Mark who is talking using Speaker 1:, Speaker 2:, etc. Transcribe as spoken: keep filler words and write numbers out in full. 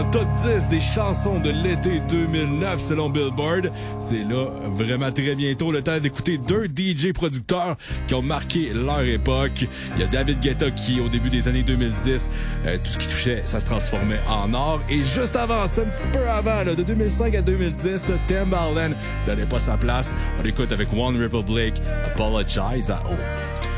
Speaker 1: Top dix des chansons de l'été deux mille neuf selon Billboard. C'est là vraiment très bientôt le temps d'écouter deux D J producteurs qui ont marqué leur époque. Il y a David Guetta qui, au début des années deux mille dix, euh, tout ce qui touchait, ça se transformait en or. Et juste avant ça, un petit peu avant, là, de deux mille cinq à deux mille dix, là, Timbaland donnait pas sa place. On écoute avec One Republic, Apologize à O.